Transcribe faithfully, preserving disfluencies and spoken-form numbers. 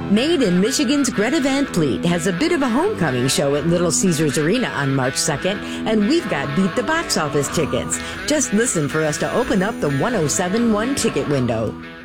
Made in Michigan's Greta Van Fleet has a bit of a homecoming show at Little Caesars Arena on March second, and we've got Beat the Box Office tickets. Just listen for us to open up the one oh seven one ticket window.